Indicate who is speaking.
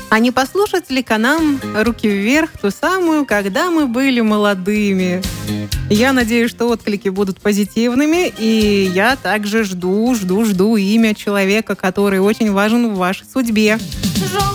Speaker 1: А не послушать ли к нам «Руки вверх» ту самую, когда мы были молодыми? Я надеюсь, что отклики будут позитивными, и я также жду имя человека, который очень важен в вашей судьбе.